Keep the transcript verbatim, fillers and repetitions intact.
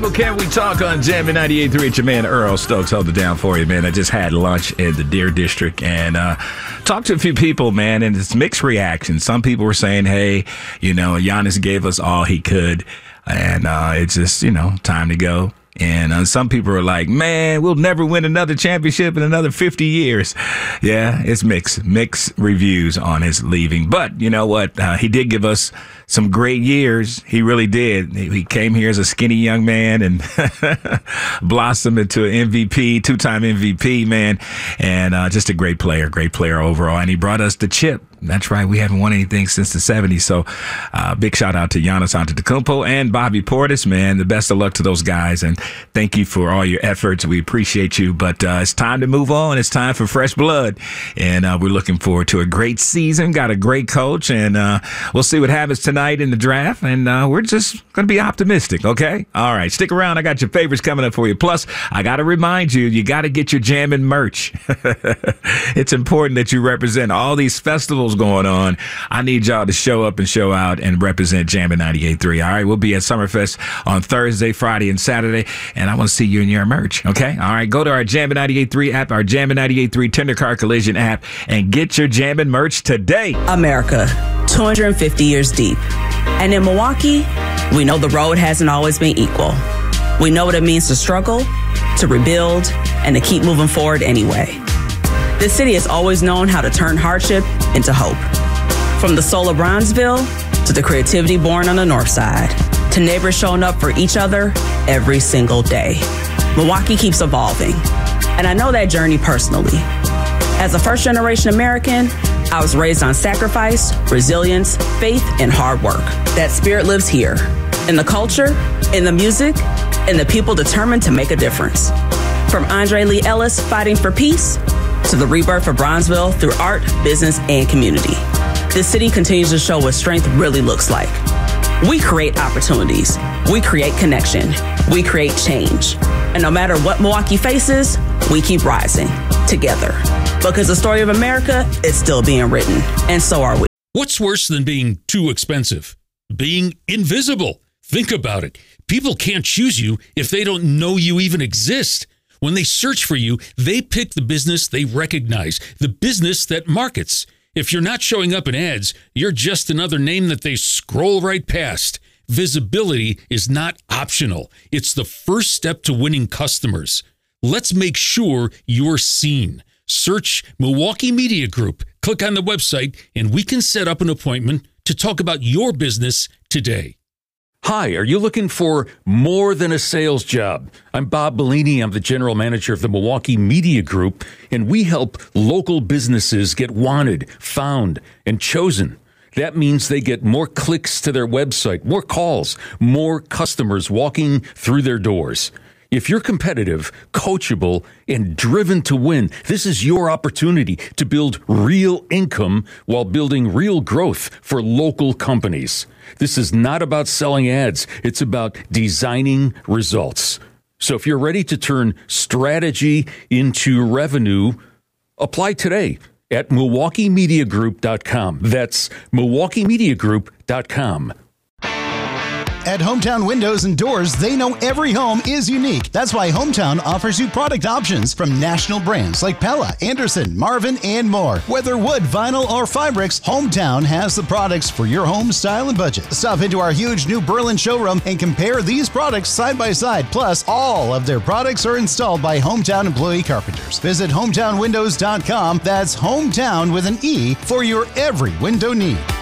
Well, can we talk on Jammin' ninety-eight point three? It's your man Earl Stokes. Hold it down for you, man. I just had lunch in the Deer District and uh, talked to a few people, man, and it's mixed reactions. Some people were saying, hey, you know, Giannis gave us all he could, and uh, it's just, you know, time to go. And uh, some people are like, man, we'll never win another championship in another fifty years. Yeah, it's mixed, mixed reviews on his leaving. But you know what? Uh, he did give us some great years. He really did. He came here as a skinny young man and blossomed into an M V P, two-time M V P, man. And uh, just a great player, great player overall. And he brought us the chip. That's right. We haven't won anything since the seventies. So uh, big shout out to Giannis Antetokounmpo and Bobby Portis, man. The best of luck to those guys. And thank you for all your efforts. We appreciate you. But uh, it's time to move on. It's time for fresh blood. And uh, we're looking forward to a great season. Got a great coach. And uh, we'll see what happens tonight in the draft. And uh, we're just going to be optimistic. Okay. All right. Stick around. I got your favorites coming up for you. Plus, I got to remind you, you got to get your Jammin' merch. It's important that you represent all these festivals going on. I need y'all to show up and show out and represent Jammin' ninety-eight point three. All right, we'll be at Summerfest on Thursday, Friday, and Saturday, and I want to see you in your merch, okay? All right, go to our Jammin' ninety-eight point three app, our Jammin' ninety-eight point three Tender Car Collision app, and get your Jammin' merch today. America, two hundred fifty years deep. And in Milwaukee, we know the road hasn't always been equal. We know what it means to struggle, to rebuild, and to keep moving forward anyway. This city has always known how to turn hardship into hope. From the soul of Bronzeville to the creativity born on the north side, to neighbors showing up for each other every single day. Milwaukee keeps evolving, and I know that journey personally. As a first-generation American, I was raised on sacrifice, resilience, faith, and hard work. That spirit lives here, in the culture, in the music, in the people determined to make a difference. From Andre Lee Ellis fighting for peace, to the rebirth of Bronzeville through art, business, and community. This city continues to show what strength really looks like. We create opportunities. We create connection. We create change. And no matter what Milwaukee faces, we keep rising together. Because the story of America is still being written, and so are we. What's worse than being too expensive? Being invisible. Think about it. People can't choose you if they don't know you even exist. When they search for you, they pick the business they recognize, the business that markets. If you're not showing up in ads, you're just another name that they scroll right past. Visibility is not optional. It's the first step to winning customers. Let's make sure you're seen. Search Milwaukee Media Group, click on the website, and we can set up an appointment to talk about your business today. Hi, are you looking for more than a sales job? I'm Bob Bellini. I'm the general manager of the Milwaukee Media Group, and we help local businesses get wanted, found, and chosen. That means they get more clicks to their website, more calls, more customers walking through their doors. If you're competitive, coachable, and driven to win, this is your opportunity to build real income while building real growth for local companies. This is not about selling ads. It's about designing results. So if you're ready to turn strategy into revenue, apply today at Milwaukee Media Group dot com. That's Milwaukee Media Group dot com. At Hometown Windows and Doors, they know every home is unique. That's why Hometown offers you product options from national brands like Pella, Anderson, Marvin, and more. Whether wood, vinyl, or Fibrix, Hometown has the products for your home style and budget. Stop into our huge new Berlin showroom and compare these products side by side. Plus, all of their products are installed by Hometown employee carpenters. Visit Hometown Windows dot com. That's Hometown with an E for your every window need.